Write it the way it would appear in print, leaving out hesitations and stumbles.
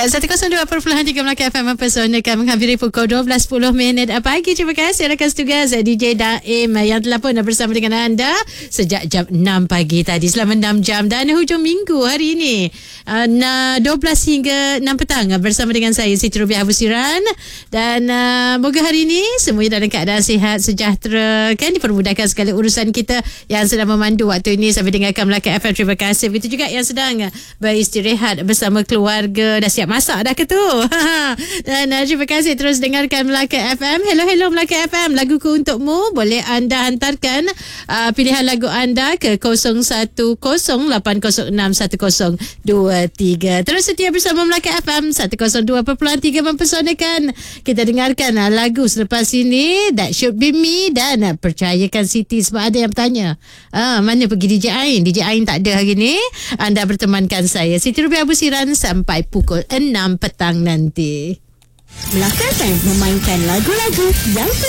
Ya, 102.3 Melaka FM mempersonalkan menghampiri pukul 12.10 pagi. Terima kasih rakan tugas DJ Daim yang telah pun bersama dengan anda sejak jam 6 pagi tadi, selama 6 jam dan hujung minggu hari ini 12 hingga 6 petang bersama dengan saya Siti Rubiah Abu Siran. Dan moga hari ini semuanya dalam keadaan sihat sejahtera, kan, dipermudahkan segala urusan kita. Yang sedang memandu waktu ini sambil dengarkan Melaka FM, terima kasih. Begitu juga yang sedang beristirahat bersama keluarga, dah siap masak dah ke tu? Dan terima kasih terus dengarkan Melaka FM. Hello Melaka FM, laguku untukmu. Boleh anda hantarkan pilihan lagu anda ke 0108061023. Terus setia bersama Melaka FM 102.3 mempersonalkan. Kita dengarkan lagu selepas ini, That Should Be Me dan Percayakan Siti. Sebab ada yang bertanya, mana pergi DJ Ain? DJ Ain tak ada hari ni. Anda bertemankan saya Siti Rubiah Abu Siran sampai pukul 6 petang nanti. Melaka FM memainkan lagu-lagu yang